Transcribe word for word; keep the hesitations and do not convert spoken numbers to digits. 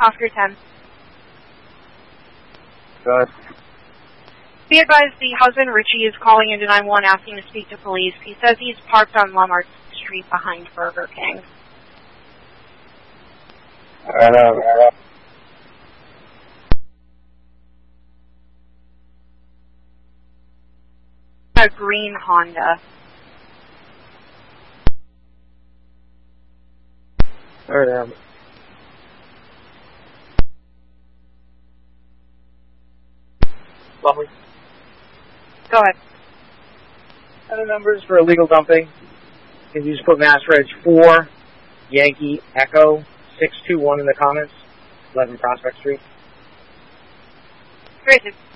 Oscar ten. Good. Be advised, the husband, Richie, is calling into nine one one asking to speak to police. He says he's parked on Lombard Street behind Burger King. Alright, uh, A green Honda. alright, um, Lovely. Go ahead. Other numbers for illegal dumping. If you just put Mass Reg four, Yankee Echo six two one in the comments, eleven Prospect Street. Granted.